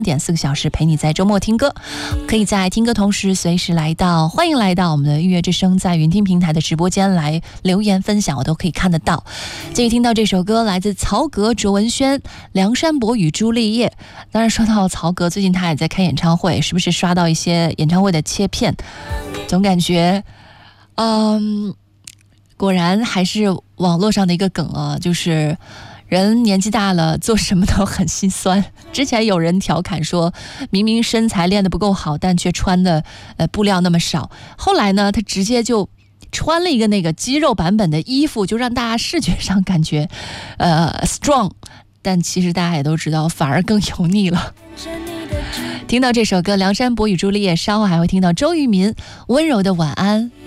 点4个小时陪你在周末听歌，可以在听歌同时随时欢迎来到我们的音乐之声在云听平台的直播间来留言分享，我都可以看得到。继续听到这首歌来自曹格、卓文萱、梁山伯与朱丽叶。当然说到曹格，最近他也在开演唱会，是不是刷到一些演唱会的切片，总感觉果然还是网络上的一个梗啊，就是人年纪大了做什么都很心酸。之前有人调侃说，明明身材练得不够好，但却穿的布料那么少，后来呢他直接就穿了一个那个肌肉版本的衣服，就让大家视觉上感觉strong， 但其实大家也都知道反而更油腻了。听到这首歌梁山伯与朱丽叶，稍后还会听到周渝民温柔的晚安。